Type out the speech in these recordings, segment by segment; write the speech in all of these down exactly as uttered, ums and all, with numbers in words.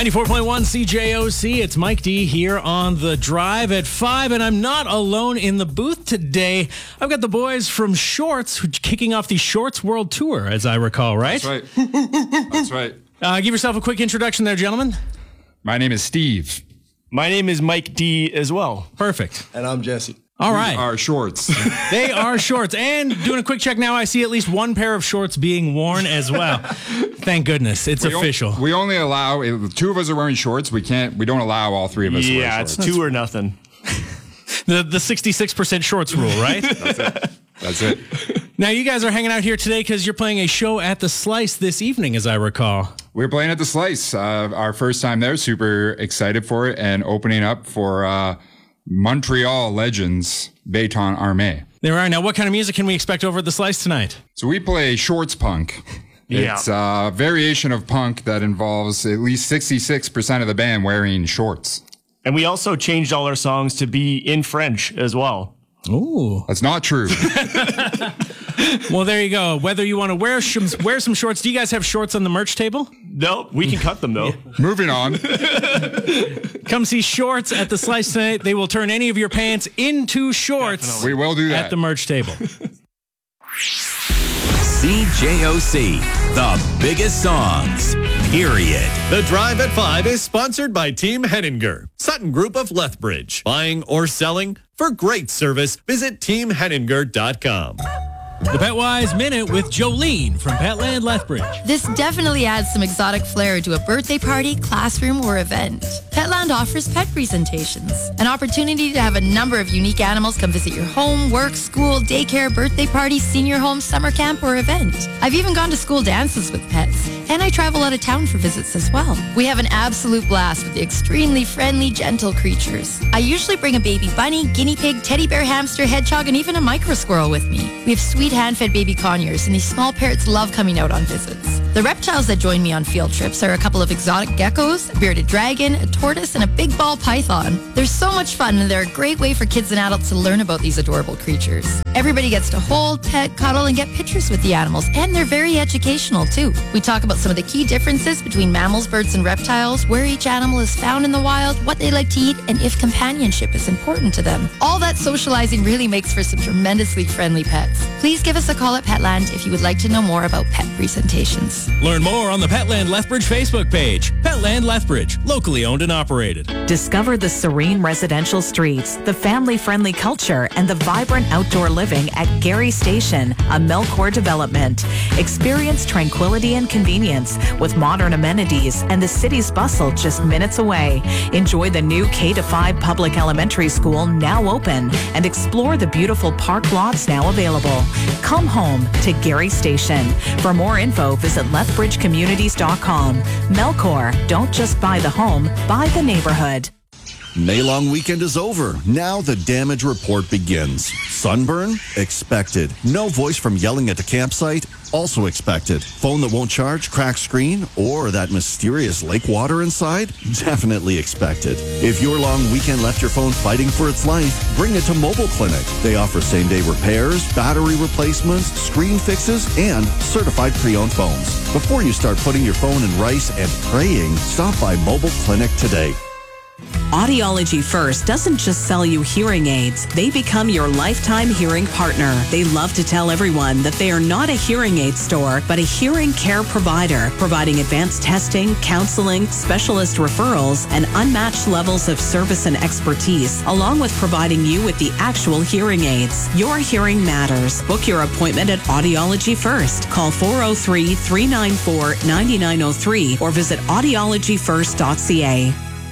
ninety-four point one C J O C. It's Mike D here on The Drive at five, and I'm not alone in the booth today. I've got the boys from Shorts kicking off the Shorts World Tour, as I recall, right? That's right. That's right. Uh, give yourself a quick introduction there, gentlemen. My name is Steve. My name is Mike D as well. Perfect. And I'm Jesse. All right. Our Shorts. They are Shorts. And doing a quick check now, I see at least one pair of shorts being worn as well. Thank goodness. It's we official. O- we only allow, if two of us are wearing shorts, we can't, we don't allow all three of us to wear Yeah, shorts. it's two or nothing. The the sixty-six percent shorts rule, right? That's it. That's it. Now, you guys are hanging out here today because you're playing a show at the Slice this evening, as I recall. We're playing at the Slice. Uh, our first time there, super excited for it, and opening up for uh, Montreal legends, Béton Armé. There are. Now, what kind of music can we expect over at the Slice tonight? So we play shorts punk. Yeah. It's a variation of punk that involves at least sixty-six percent of the band wearing shorts. And we also changed all our songs to be in French as well. Ooh. That's not true. Well, there you go. Whether you want to wear some, wear some shorts. Do you guys have shorts on the merch table? Nope, we can cut them though. Moving on. Come see Shorts at the Slice tonight. They will turn any of your pants into shorts. We will do that. At the merch table. C J O C, the biggest songs, period. The Drive at five is sponsored by Team Henninger, Sutton Group of Lethbridge. Buying or selling? For great service, visit team henninger dot com. The Petwise Minute with Jolene from Petland Lethbridge. This definitely adds some exotic flair to a birthday party, classroom, or event. Petland offers pet presentations, an opportunity to have a number of unique animals come visit your home, work, school, daycare, birthday party, senior home, summer camp, or event. I've even gone to school dances with pets, and I travel out of town for visits as well. We have an absolute blast with the extremely friendly, gentle creatures. I usually bring a baby bunny, guinea pig, teddy bear, hamster, hedgehog, and even a micro squirrel with me. We have sweet hand-fed baby conures, and these small parrots love coming out on visits. The reptiles that join me on field trips are a couple of exotic geckos, a bearded dragon, a tortoise, and a big ball python. They're so much fun, and they're a great way for kids and adults to learn about these adorable creatures. Everybody gets to hold, pet, cuddle, and get pictures with the animals, and they're very educational, too. We talk about some of the key differences between mammals, birds, and reptiles, where each animal is found in the wild, what they like to eat, and if companionship is important to them. All that socializing really makes for some tremendously friendly pets. Please give us a call at Petland if you would like to know more about pet presentations. Learn more on the Petland Lethbridge Facebook page. Petland Lethbridge, locally owned and operated. Discover the serene residential streets, the family-friendly culture, and the vibrant outdoor living at Gary Station, a Melcor development. Experience tranquility and convenience with modern amenities and the city's bustle just minutes away. Enjoy the new K to five public elementary school now open and explore the beautiful park lots now available. Come home to Gary Station. For more info, visit lethbridge communities dot com. Melcor, don't just buy the home, buy the neighborhood. May-long weekend is over. Now the damage report begins. Sunburn? Expected. No voice from yelling at the campsite? Also expected. Phone that won't charge, cracked screen, or that mysterious lake water inside? Definitely expected. If your long weekend left your phone fighting for its life, bring it to Mobile Clinic. They offer same-day repairs, battery replacements, screen fixes, and certified pre-owned phones. Before you start putting your phone in rice and praying, stop by Mobile Clinic today. Audiology First doesn't just sell you hearing aids, they become your lifetime hearing partner. They love to tell everyone that they are not a hearing aid store, but a hearing care provider, providing advanced testing, counseling, specialist referrals, and unmatched levels of service and expertise, along with providing you with the actual hearing aids. Your hearing matters. Book your appointment at Audiology First. Call four oh three, three nine four, nine nine oh three or visit audiology first dot c a.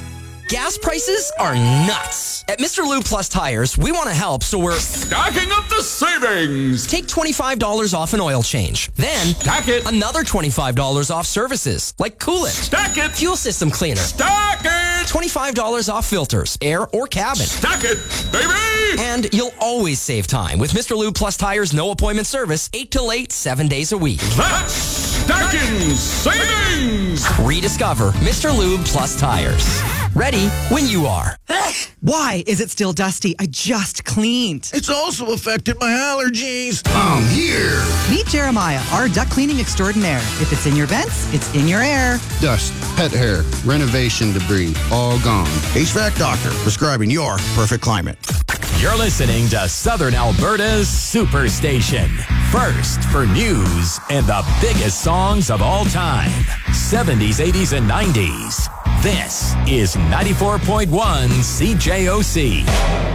Gas prices are nuts. At Mister Lube Plus Tires, we want to help, so we're stacking up the savings. Take twenty-five dollars off an oil change. Then, stack it. Another twenty-five dollars off services, like coolant. Stack it. Fuel system cleaner. Stack it. twenty-five dollars off filters, air or cabin. Stack it, baby. And you'll always save time with Mister Lube Plus Tires no appointment service, eight till eight, seven days a week. That's stacking savings. Rediscover Mister Lube Plus Tires. Ready when you are. Why is it still dusty? I just cleaned. It's also affected my allergies. I'm here. Meet Jeremiah, our duct cleaning extraordinaire. If it's in your vents, it's in your air. Dust, pet hair, renovation debris, all gone. H V A C Doctor, prescribing your perfect climate. You're listening to Southern Alberta's Superstation. First for news and the biggest songs of all time. seventies, eighties, and nineties. This is ninety-four point one C J O C.